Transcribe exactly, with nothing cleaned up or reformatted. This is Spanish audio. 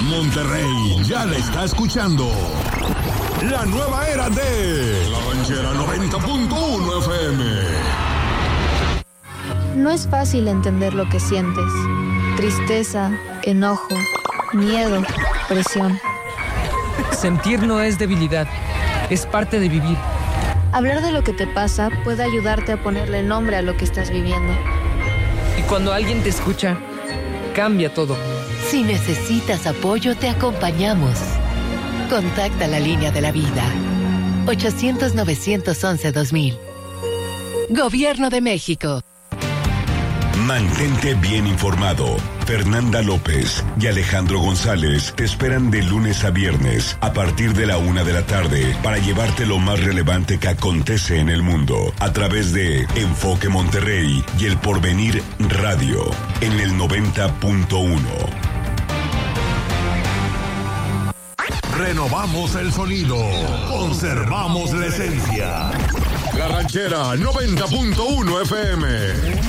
Monterrey ya la está escuchando. La nueva era de La Ranchera noventa punto uno F M. No es fácil entender lo que sientes. Tristeza, enojo, miedo, presión. Sentir no es debilidad, es parte de vivir. Hablar de lo que te pasa puede ayudarte a ponerle nombre a lo que estás viviendo. Y cuando alguien te escucha, cambia todo. Si necesitas apoyo, te acompañamos. Contacta la línea de la vida. ochocientos, novecientos once, dos mil. Gobierno de México. Mantente bien informado. Fernanda López y Alejandro González te esperan de lunes a viernes a partir de la una de la tarde para llevarte lo más relevante que acontece en el mundo a través de Enfoque Monterrey y El Porvenir Radio en el noventa punto uno. Renovamos el sonido, conservamos la esencia. La Ranchera noventa punto uno F M.